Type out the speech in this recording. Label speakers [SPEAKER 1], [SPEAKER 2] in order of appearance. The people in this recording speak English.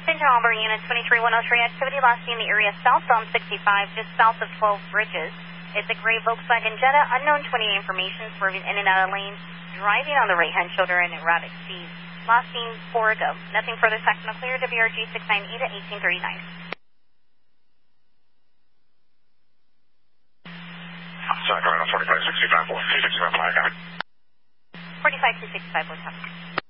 [SPEAKER 1] Central Auburn Unit 23103, activity last seen in the area southbound 65, just south of 12 Bridges. It's a gray Volkswagen Jetta, unknown 28 information, swerving in and out of lanes, driving on the right-hand shoulder at erratic speeds. Last seen 4 ago. Nothing further, sectional clear, WRG 69E to 1839.
[SPEAKER 2] Sorry, 45, 65, 4, 265, 5, got it.
[SPEAKER 1] 45, 265, what's happening?